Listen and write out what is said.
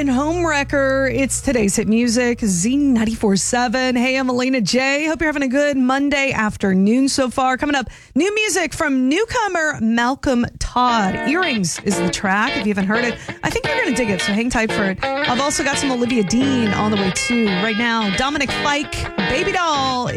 and Homewrecker. It's today's hit music, Z94.7. Hey, I'm Elena J. Hope you're having a good Monday afternoon so far. Coming up, new music from newcomer Malcolm Todd. Earrings is the track. If you haven't heard it, I think you're going to dig it, so hang tight for it. I've also got some Olivia Dean on the way too. Right now, Dominic Fike, Baby Doll.